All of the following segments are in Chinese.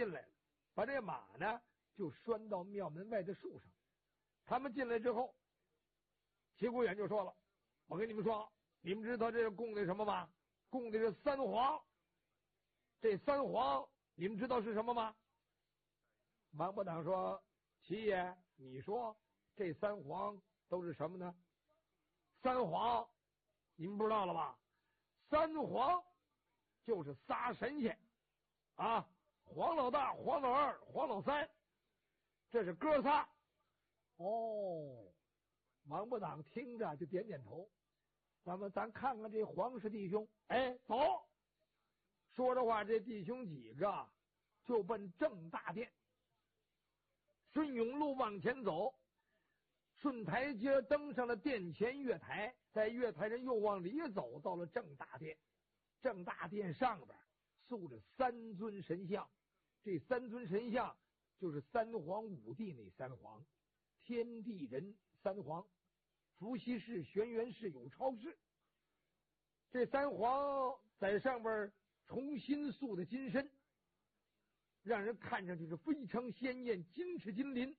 进来了，把这马呢就拴到庙门外的树上。他们进来之后，齐国远就说了：“我跟你们说，你们知道这供的什么吗？供的是三皇。这三皇你们知道是什么吗？”王伯党说：“齐爷，你说这三皇都是什么呢？”三皇你们不知道了吧？三皇就是仨神仙啊，黄老大、黄老二、黄老三，这是哥仨。哦，王伯党听着就点点头。咱看看这黄氏弟兄，哎，走。说着话，这弟兄几个就奔正大殿，顺甬路往前走，顺台阶登上了殿前月台，在月台上又往里走，到了正大殿。正大殿上边塑着三尊神像，这三尊神像就是三皇五帝那三皇，天地人三皇，伏羲氏、玄元氏、有超氏。这三皇在上边重新塑的金身，让人看上去是非常鲜艳，金翅金鳞。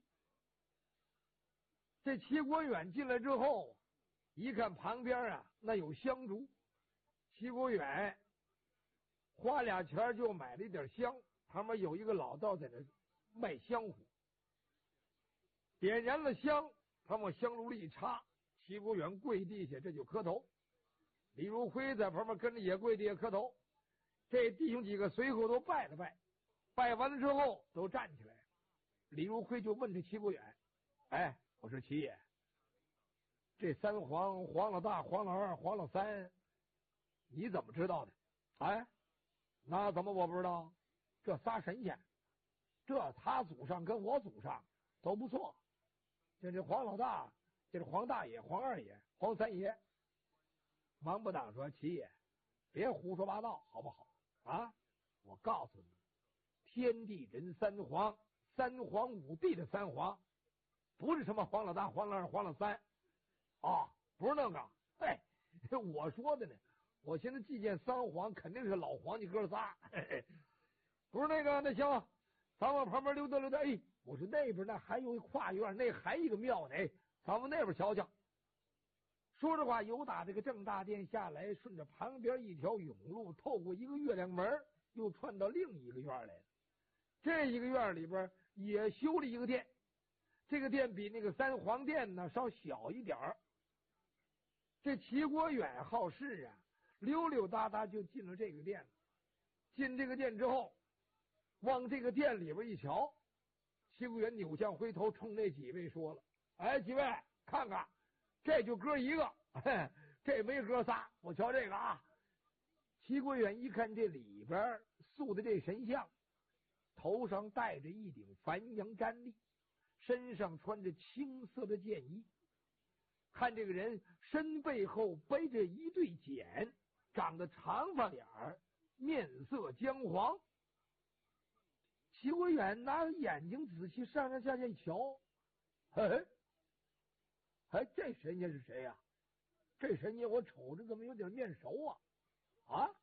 这齐国远进来之后，一看旁边啊，那有香烛。齐国远花俩钱就买了一点香，旁边有一个老道在那卖香火，点燃了香，他往香炉里一插，齐国远跪地下，这就磕头。李如辉在旁边跟着也跪地下磕头。这弟兄几个随后都拜了拜，拜完了之后都站起来。李如辉就问这齐国远：“哎，我说齐爷，这三皇，黄老大、黄老二、黄老三，你怎么知道的？”“哎，那怎么我不知道？这仨神仙，这他祖上跟我祖上都不错。这黄老大，这是黄大爷、黄二爷、黄三爷。”王伯党说：“齐爷，别胡说八道好不好啊？我告诉你，天地人三皇，三皇五帝的三皇，不是什么黄老大、黄老二、黄老三啊，不是那个。哎，我说的呢，我现在祭见三皇，肯定是老黄家哥仨，不是那个。那行，咱往旁边溜达溜达。哎，我说那边那还有一跨院，那还一个庙呢，哎，咱们那边瞧瞧。”说着话，由打这个正大殿下来，顺着旁边一条甬路，透过一个月亮门，又窜到另一个院来了。这一个院里边也修了一个殿，这个殿比那个三皇殿呢稍小一点儿。这齐国远好事啊，溜溜达达就进了这个殿了。进这个殿之后，往这个殿里边一瞧，齐国远扭向回头，冲那几位说了：“哎，几位看看，这就哥一个，这没哥仨，我瞧这个啊。”齐国远一看这里边塑的这神像，头上戴着一顶繁阳毡笠，身上穿着青色的箭衣，看这个人身背后背着一对锏，长得长发脸儿，面色姜黄。齐国远拿眼睛仔细上上下下一瞧，这神仙是谁呀？这神仙我瞅着怎么有点面熟啊？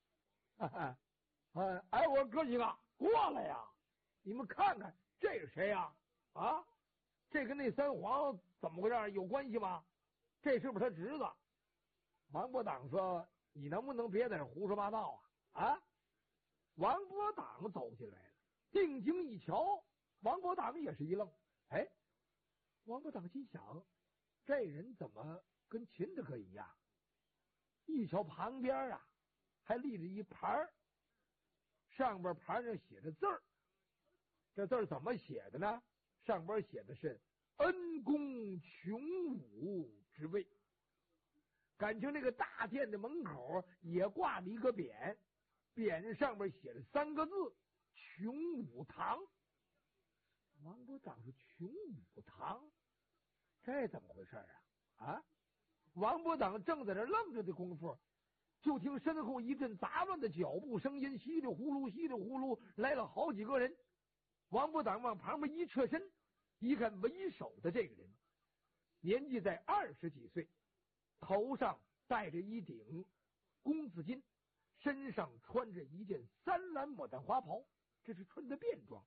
哎，我说哥几个过来呀，你们看看这是谁呀？啊，这跟那三皇怎么回事？有关系吗？这是不是他侄子？王伯党说：“你能不能别在这胡说八道啊？”王伯党走进来了，定睛一瞧，王伯党也是一愣。哎，王伯党心想，这人怎么跟秦大哥一样？一瞧旁边啊，还立着一牌，上边牌上写着字儿。这字儿怎么写的呢？上边写的是恩公穷武之位。感情这个大殿的门口也挂着一个匾，匾上边写着3个字：穷武堂。王伯党说：“穷武堂，这怎么回事啊？王伯党正在这愣着的功夫，就听身后一阵杂乱的脚步声音，稀里呼噜稀里呼噜来了好几个人。王伯党往旁边一侧身，一看为首的这个人年纪在20几岁，头上戴着一顶公子巾，身上穿着一件3蓝牡丹花袍，这是穿的便装。